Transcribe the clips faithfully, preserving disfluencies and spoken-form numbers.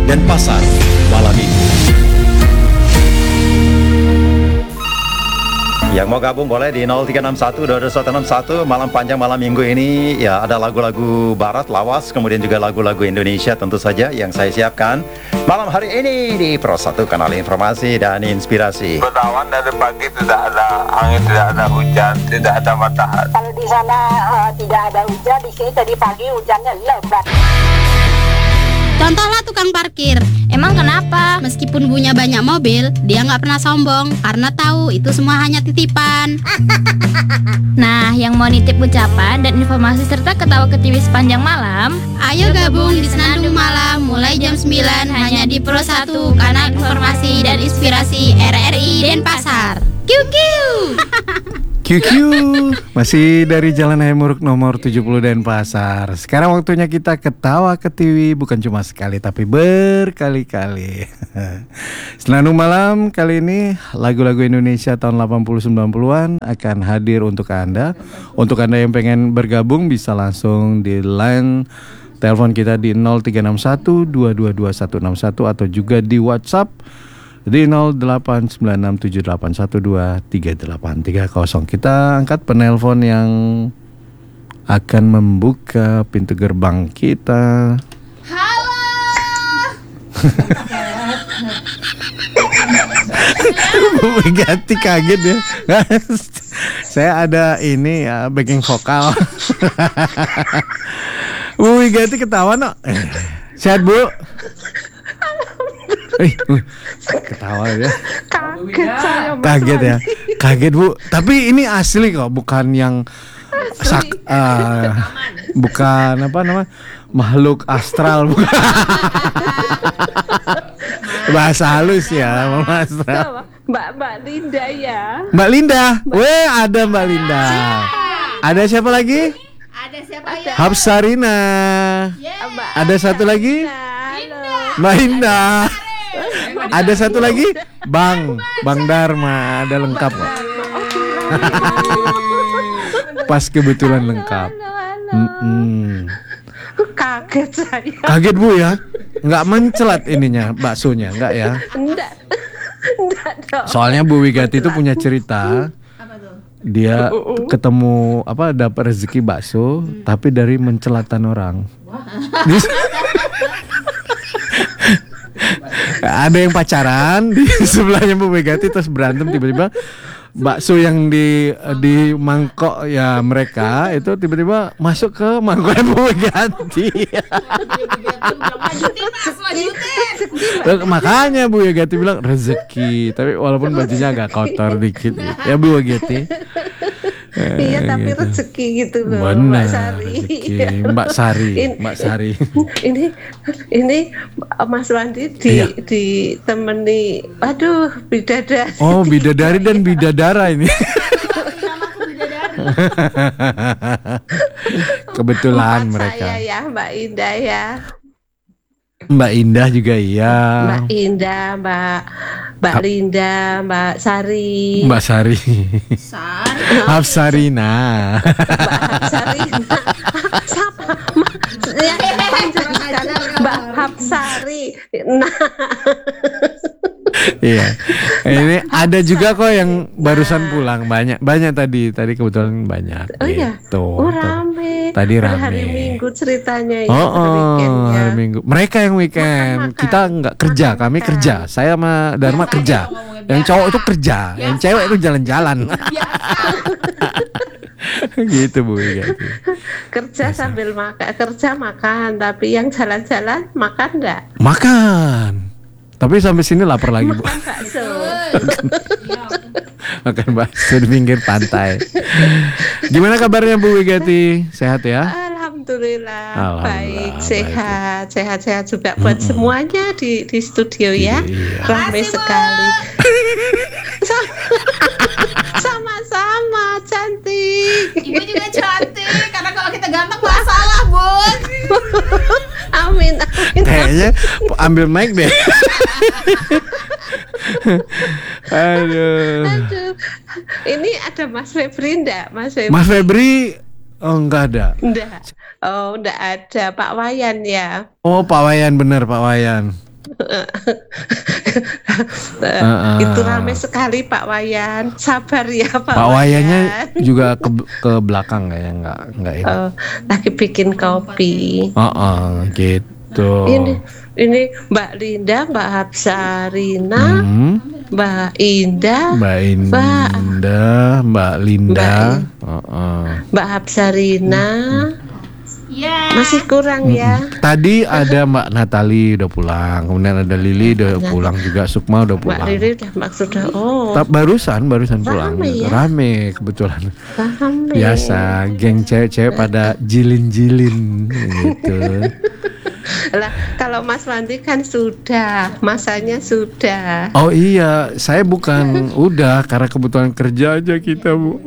Denpasar malam minggu. Yang mau gabung boleh di nol tiga enam satu dua dua satu enam satu. Malam panjang malam minggu ini ya ada lagu-lagu barat lawas, kemudian juga lagu-lagu Indonesia tentu saja yang saya siapkan malam hari ini di Pro satu Kanal Informasi dan Inspirasi. Bertawan dari pagi tidak ada angin, tidak ada hujan, tidak ada matahari. Kalau di sana uh, tidak ada hujan, di sini tadi pagi hujannya lebat. Contohlah tukang parkir. Emang kenapa? Meskipun punya banyak mobil, dia nggak pernah sombong karena tahu itu semua hanya titipan. Nah, yang mau nitip ucapan dan informasi serta ketawa ketiwi sepanjang malam, ayo gabung di Senandung Malam mulai jam sembilan hanya di Pro satu Kanal Informasi dan Inspirasi R R I Denpasar. Kiu kiu. Q Q masih dari Jalan Hayamuruk nomor tujuh puluh Denpasar. Sekarang waktunya kita ketawa ketiwi, bukan cuma sekali tapi berkali-kali. Senandung Malam kali ini lagu-lagu Indonesia tahun delapan puluh sembilan puluhan akan hadir untuk Anda. Untuk Anda yang pengen bergabung bisa langsung di line telepon kita di nol tiga enam satu dua dua dua satu enam satu atau juga di WhatsApp di nol delapan sembilan enam tujuh delapan satu dua tiga delapan tiga nol. Kita angkat penelpon yang akan membuka pintu gerbang kita. Halo. Ganti kaget ya. Saya ada ini ya backing vokal. Bu Wigati ketawa no. Sehat Bu? Eh, uh, ketawa ya. Kaget saya. Kaget ya. Kaget Bu. Tapi ini asli kok, bukan yang sak, uh, bukan apa nama makhluk astral. Bukan. Bahasa halus ya, Mas Astral. Mbak Mbak Linda ya. Mbak Linda. Weh, ada Mbak Linda. Ada siapa lagi? Ada siapa ya? Hapsarina. Ada satu lagi? Mbak Linda. Ada satu lagi? Bang, Bang Dharma. Ada lengkap kok. Pas kebetulan lengkap. Mm-mm. Kaget saya. Kaget Bu ya? Nggak mencelat ininya, baksonya, nggak ya? Enggak. Enggak dong. Soalnya Bu Wigati itu punya cerita. Dia ketemu apa dapat rezeki bakso, hmm. tapi dari mencelatan orang. Ada yang pacaran di sebelahnya Bu Wigati terus berantem tiba-tiba bakso yang di di mangkok ya mereka itu tiba-tiba masuk ke mangkoknya Bu Wigati. Makanya Bu Wigati bilang rezeki, tapi walaupun bajunya agak kotor dikit gitu. Ya Bu Wigati. Iya, tapi gitu. Rezeki gitu loh. Benar, Mbak Sari. Rezeki. Mbak Sari, Mbak Sari. Ini ini Mas Wandi di iya. ditemani, aduh bidadari. Oh, bidadari dan bidadara ini. Kebetulan Mbak mereka. Saya ya, Mbak Indah ya. Mbak Indah juga iya. Mbak Indah, Mbak Mbak Hap. Linda, Mbak Sari. Mbak Sari. Sari. Hapsarina. Mbak Hapsarina. Siapa? Ya, Mbak Hapsari. Nah. Iya. Ini ada juga kok yang barusan pulang, banyak banyak tadi tadi kebetulan banyak. Oh iya. Gitu. Oh rame. Tadi rame. Hari Minggu ceritanya ya. Oh, oh weekendnya. hari Minggu. Mereka yang weekend, Makan, makan. kita nggak kerja, Makan, kami makan. kerja. Saya sama Dharma kerja. Yang cowok itu kerja, yang cewek itu jalan-jalan. Gitu Bu gitu. Kerja sambil makan, kerja makan, tapi yang jalan-jalan makan enggak? Makan. Tapi sampai sini lapar lagi Bu. Makan bakso. Makan bakso di pinggir pantai. Gimana kabarnya Bu Wigati? Sehat ya? Alhamdulillah, Alhamdulillah, baik, baik. sehat, sehat-sehat juga buat mm-mm. semuanya di di studio ya. Iya. Ramai sekali. Sama-sama cantik. Ibu juga cantik, karena kalau kita ganteng masalah, Bun. Amin, amin. Kayaknya ambil mic deh. Aduh. Aduh. Ini ada Mas Febri enggak? Mas Febri. Mas Febri oh enggak ada. Enggak. Oh, enggak ada. Pak Wayan ya. Oh, Pak Wayan bener Pak Wayan. Uh-uh. Itu ramai sekali Pak Wayan. Sabar ya Pak, Pak Wayannya Wayan. juga ke ke belakang ya, nggak nggak ini. Oh, lagi bikin kopi. Oh, oh, gitu. Ini ini Mbak Linda, Mbak Hapsarina, Hmm, Mbak Indah, Mbak Indah, Mbak Linda. Mbak Oh, oh. Mbak Hapsarina. Ya. Masih kurang ya. Tadi ada Mbak Natali udah pulang, kemudian ada Lili udah pulang juga, Sukma udah Mbak pulang. Riri udah maksudnya oh. Ta- barusan barusan pulang. Rame ya? Rame kebetulan. Rame. Biasa, geng cewek-cewek pada jilin-jilin gitu. Lah, kalau Mas Wandi kan sudah, masanya sudah. Oh iya, saya bukan udah karena kebetulan kerja aja kita, Bu.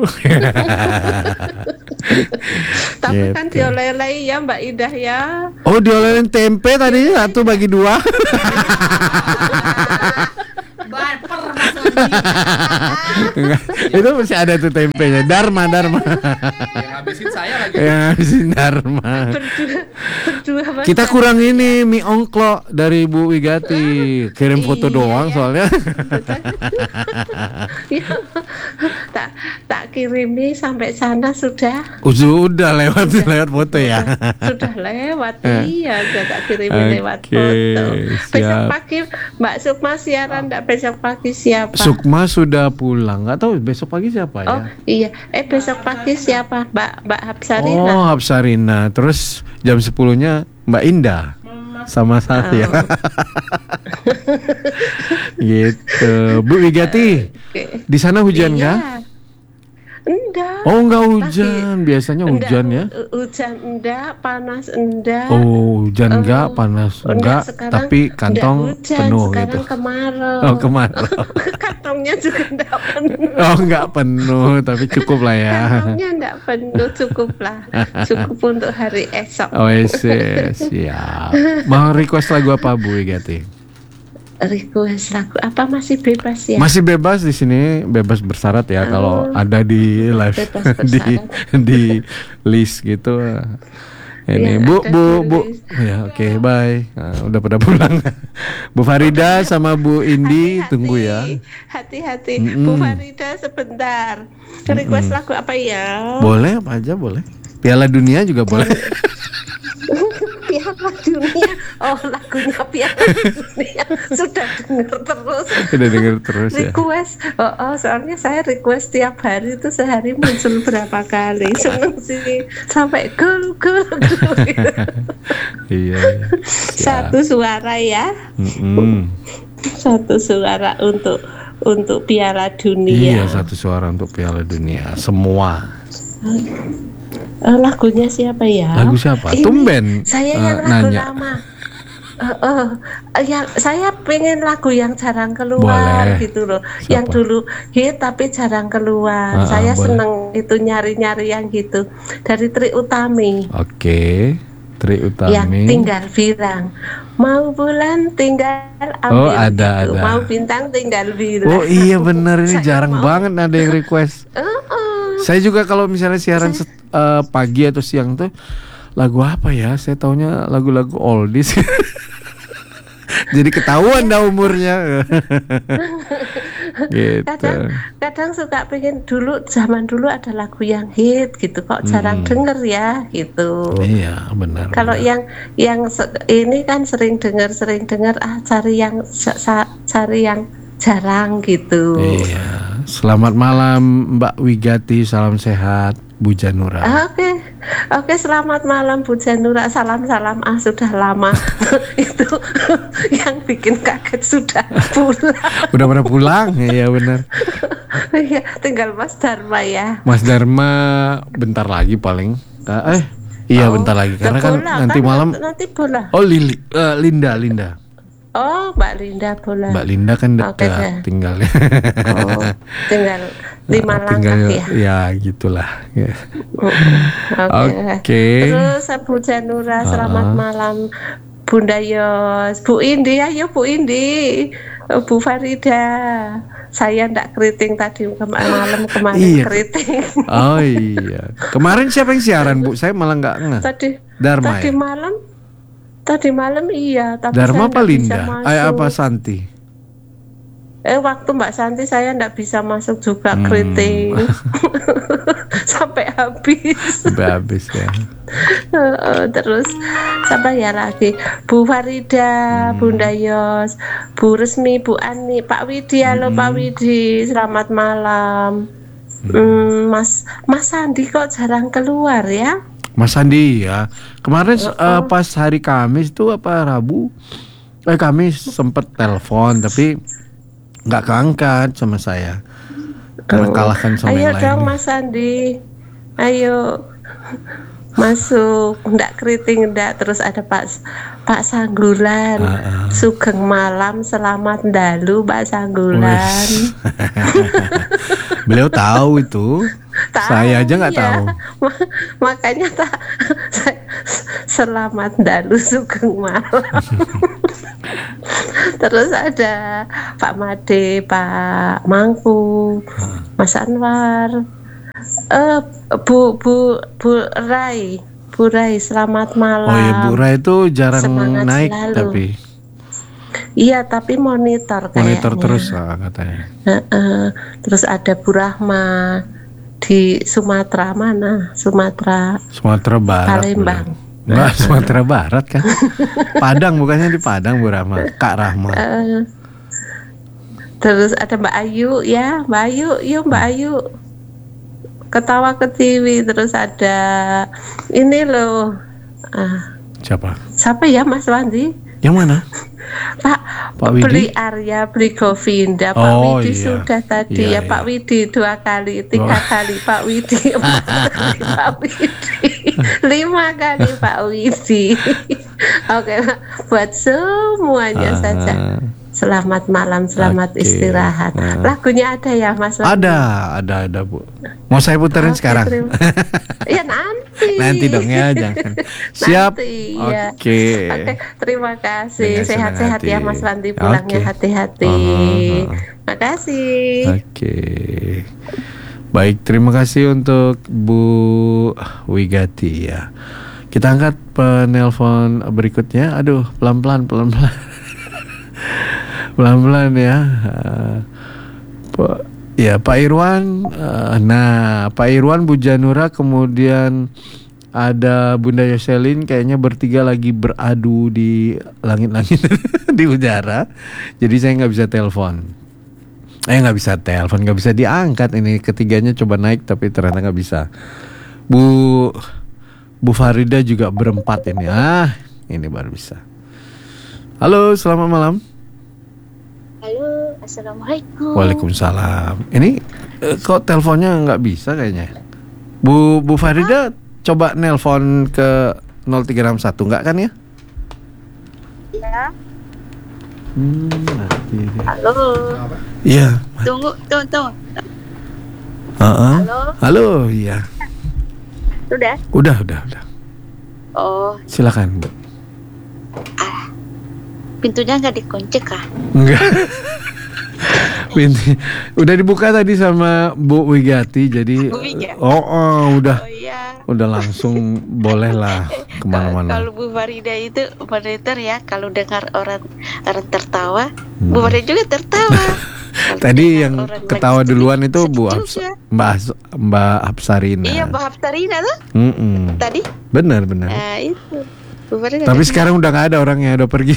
Tapi kan Gitu. dioleh-oleh ya Mbak Indah ya. Oh, diolehin tempe tadi satu bagi dua. Baper Mas Wandi. Enggak, itu masih ada tuh tempenya. Dharma, Dharma. Yang habisin saya lagi. Yang habisin Dharma. Berdua, berdua Mas Kita Wandi. kurang ini mie ongklok dari Bu Wigati. Kirim foto Iya, doang ya. soalnya. Ya, tak tak kirimi sampai sana sudah. Oh, sudah lewat lewat foto ya. Sudah lewat, Eh. iya, sudah tak kirimi Oke, lewat foto. Besok siap. pagi Mbak Sukma siaran, enggak besok pagi siapa? Sukma sudah pulang. Nggak tahu besok pagi siapa Oh ya? iya, eh besok pagi siapa? Mbak Mbak Hapsarina. Oh, Hapsarina. Terus jam sepuluh-nya Mbak Indah sama saya. Oh. Gitu. Bu Wigati, Oke. di sana hujan Iya. nggak? Enggak. Oh, nggak hujan. Biasanya Enggak, hujan ya. hu- Hujan enggak, panas enggak. Oh, hujan Eh, enggak, panas enggak, sekarang tapi kantong enggak hujan, penuh sekarang gitu. kemarau. Oh, kemarau. Kantongnya juga enggak penuh. Oh, enggak penuh, tapi cukup lah ya. Kantongnya enggak penuh, cukup lah. Cukup untuk hari esok. Oh, yes, yes, siap. Mau request lagu apa, Bu Wigati? Request lagu apa masih bebas ya? Masih bebas di sini, bebas bersyarat ya kalau ada di live bebas di di list gitu. Ini Ya, Bu ada Bu di Bu list. ya oke bye. Nah, udah pada pulang. Bu Farida sama Bu Indi Hati-hati, tunggu ya. Hati-hati, Mm-mm. Bu Farida sebentar. Request lagu apa ya? Boleh apa aja boleh. Piala Dunia juga boleh. Piala Dunia. Oh, lagunya Piala Dunia sudah dengar terus. Udah denger terus ya. Request, oh, oh, soalnya saya request tiap hari itu sehari muncul berapa kali. Seneng sih sampai gol gol gol. Iya. iya. Siap. Satu suara ya, Mm-mm. satu suara untuk untuk Piala Iya, Dunia. satu suara untuk Piala Dunia. Semua. Eh, lagunya siapa ya? Lagu siapa? Ini Tumben saya eh, yang lagu nanya. lama. Eh, eh, yang saya pengen lagu yang jarang keluar Boleh. gitu loh. Siapa? Yang dulu hit tapi jarang keluar. Ah, ah, saya boleh. seneng itu nyari-nyari yang gitu. Dari Tri Utami. Oke. Tri Utami. Yang tinggal bilang mau bulan tinggal Oh, ambil ada, gitu. ada. Mau bintang tinggal bilang. Oh iya bener ini Saya jarang mau. banget ada yang request. Eh, eh. Saya juga kalau misalnya siaran set- eh, pagi atau siang tuh lagu apa ya? Saya taunya lagu-lagu oldies. Jadi ketahuan dah umurnya. Gitu. kadang kadang suka pengen dulu zaman dulu ada lagu yang hit gitu kok jarang Hmm. denger ya gitu. Iya benar. Kalau benar. yang yang se- ini kan sering dengar sering dengar ah cari yang sa- sa- cari yang jarang gitu. Iya. Selamat malam Mbak Wigati, salam sehat Bu Janura. Ah, Oke, oke selamat malam Bu Janura, salam-salam ah sudah lama itu yang bikin kaget sudah pulang. Udah pada pulang? Iya benar. Iya, tinggal Mas Dharma ya. Mas Dharma bentar lagi paling. Eh, iya Oh, bentar lagi karena udah kan bola, nanti kan? malam. Nanti bola. Oh Lili, eh, Linda, Linda. Oh, Mbak Linda bola. Mbak Linda kan Oke, dekat deh. tinggalnya. Oh, tinggal lima langkah tinggal ya. ya gitulah. Ya. Oke. Oke. Terus Bu Janura, selamat Ah. malam. Bunda Yos, Bu Indi, ayo Bu Indi, Bu Farida. Saya ndak keriting tadi kema- malam kemarin Iya. keriting. Oh iya. Kemarin siapa yang siaran Bu? Saya malah nggak ngeh. Tadi Dharma tadi ya? malam Tadi malam iya, tapi Dharma saya apa nggak bisa Linda? masuk. Eh apa Santi? Eh waktu Mbak Santi saya nggak bisa masuk juga Hmm. keriting sampai habis. Sampai habis ya. Heeh, terus siapa ya lagi? Bu Farida, Hmm. Bunda Yos, Bu Resmi, Bu Ani, Pak Widi, halo Pak Widi, selamat malam. Hmm, Mas Mas Sandi kok jarang keluar ya? Mas Andi ya. Kemarin eh, pas hari Kamis tuh apa Rabu? Eh Kamis sempet telepon tapi nggak keangkat sama saya. Karena kalahkan sama Ayo yang dong lain. Mas Sandi, ayo masuk, ndak keriting ndak. Terus ada Pak Pak Sanggulan, Ah, ah. Sugeng Malam, selamat dalu Pak Sanggulan. Wes. Beliau tahu itu. Tahu, Saya aja nggak iya. tahu. Ma- makanya tak saya- selamat dalu Sugeng Malam. Terus ada Pak Made, Pak Mangku, Mas Anwar, eh Bu Bu Bu Rai, Bu Rai, selamat malam. Oh ya Bu Ra itu jarang Semangat naik selalu. tapi Iya, tapi monitor kayaknya. monitor terus lah katanya. Heeh. Terus ada Bu Rahma di Sumatera mana? Sumatera Sumatera Barat. Palembang. Bu Ra. Nggak, Sumatera Barat kan. Padang bukannya di Padang Bu Rahma. Kak Rahma. Eh, terus ada Mbak Ayu ya, Mbak Ayu, yuk Mbak Ayu. Ketawa ke T V. Terus ada ini loh. Ah, Siapa? siapa ya Mas Wandi? Yang mana? Pak, Pak Widi? beli Arya, beli Govinda, Pak Oh, Widi iya. sudah tadi Iya, ya, Pak iya. Widi dua kali, tiga Oh. kali Pak Widi, empat kali Pak Widi, lima kali Pak Widi. Oke, buat semuanya saja. Selamat malam, selamat Oke. istirahat. Nah. Lagunya ada ya Mas Wandi? Ada, ada, ada Bu. Mau saya puterin Oke, sekarang? terima- Ya nanti. Nanti dong ya, jangan. Siap. Nanti, ya. Oke. Oke, terima kasih. Dengan senang Sehat-sehat ya hati. Mas Wandi, pulangnya Oke. hati-hati. Uh-huh. Makasih. Oke. Baik, terima kasih untuk Bu Wigati ya. Kita angkat penelpon berikutnya. Aduh, pelan-pelan, pelan-pelan. Pelan-pelan ya. Uh, Pak ya Pak Irwan. uh, nah, Pak Irwan, Bu Janura, kemudian ada Bunda Yoselin, kayaknya bertiga lagi beradu di langit-langit di udara. Jadi saya nggak bisa telepon. Eh nggak bisa telepon, nggak bisa diangkat. Ini ketiganya coba naik tapi ternyata nggak bisa. Bu Bu Farida juga berempat ini. Ah, ini baru bisa. Halo, selamat malam. Halo, assalamualaikum. Waalaikumsalam. Ini eh, kok teleponnya nggak bisa kayaknya. Bu Bu Farida coba nelpon ke nol tiga enam satu nggak kan ya? Ya, Hmm, nanti. halo. Iya. Tunggu, tunggu, tunggu. Heeh. Halo. Halo, iya. Sudah? Udah, udah, udah. Oh, Silakan, Bu. pintunya nggak dikunci kah? Enggak. Binti. Udah dibuka tadi sama Bu Wigati, jadi Bu Wiga? oh, oh udah Oh iya. udah langsung boleh lah kemana-mana. Kalau Bu Farida itu monitor ya, kalau dengar orang orang tertawa, Bu Farida juga tertawa. Kalau Tadi dengar yang orang ketawa lagi duluan sedih, itu Bu sedih Abs- juga. Mbak As- Mbak Hapsarina. Iya, Bu Haftarina tuh Mm-mm. tadi. Benar, benar. Nah, itu. Bu Farida. Tapi sekarang udah nggak ada orangnya, udah pergi.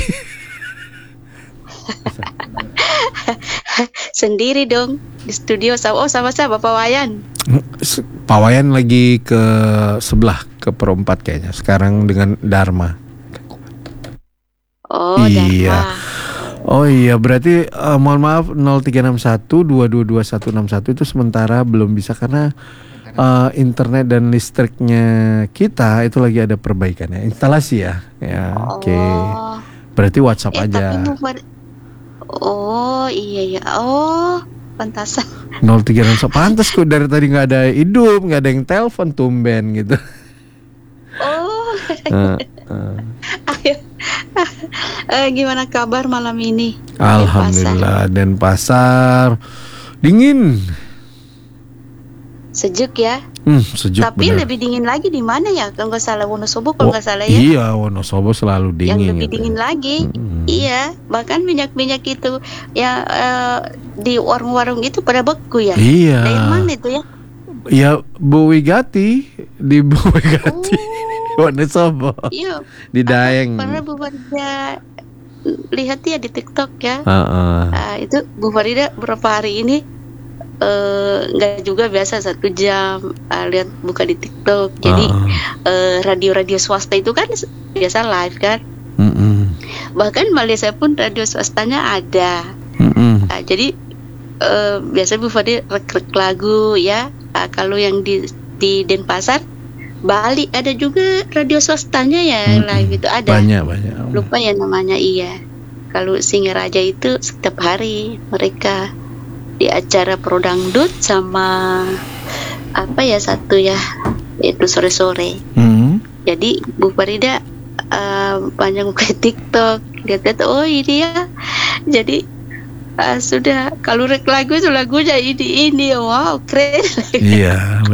Sendiri dong di studio sama oh sama siapa Pak Wayan. Pak Wayan lagi ke sebelah ke perempat kayaknya. Sekarang dengan Dharma. Oh, Iya. Dharma. Oh iya, berarti eh, mohon maaf nol tiga enam satu dua dua dua satu enam satu itu sementara belum bisa karena eh, internet dan listriknya kita itu lagi ada perbaikan ya, instalasi ya. Ya, oke. Oh. Berarti WhatsApp Eh, aja. tapi Bu Far- Oh iya ya. Oh, pantasan. nol tiga enam satu pantas kok dari tadi nggak ada hidup, nggak ada yang telepon tumben gitu. Oh. Eh, eh. Ayo. Eh, gimana kabar malam ini? Alhamdulillah, Denpasar dingin. Sejuk ya? Hmm, sejuk Tapi bener. lebih dingin lagi di mana ya? Kalau nggak salah Wonosobo, kalau Oh, nggak salah ya. iya, Wonosobo selalu Yang dingin. lebih gitu dingin ya. lagi, Mm-mm. iya. Bahkan minyak-minyak itu yang eh, di warung-warung itu pada beku ya. Iya. Dari mana itu ya? Ya Bu Wigati di Bu Wigati Wonosobo Iya. di Daeng. Pernah Bu Farida lihat ya di TikTok ya. Heeh. Ah, itu Bu Farida beberapa hari ini eh, nggak juga biasa satu jam ah, lihat buka di TikTok. Jadi eh, radio-radio swasta itu kan biasa live kan. Mm-mm. Bahkan Malaysia pun radio swastanya ada. Mm-mm. Ah, jadi eh, biasa Bu Farida rek-rek lagu ya. Ah, kalau yang di di Denpasar, Bali ada juga radio swastanya ya Mm-mm. live itu ada. Banyak banyak. Lupa ya namanya, iya. Kalau Singaraja itu setiap hari mereka di acara Pro Dangdut sama apa ya satu ya itu sore-sore. Hmm. Jadi Bu Farida uh, banyak buka TikTok, lihat-lihat oh ini ya. Jadi uh, sudah kalau rek lagu itu lagunya ini ini wow keren. Iya.